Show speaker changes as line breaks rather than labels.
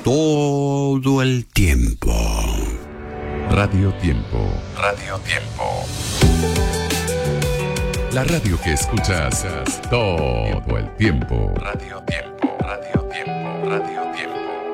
todo el tiempo.
Radio Tiempo. Radio Tiempo. La radio que escuchas todo el tiempo. Radio Tiempo.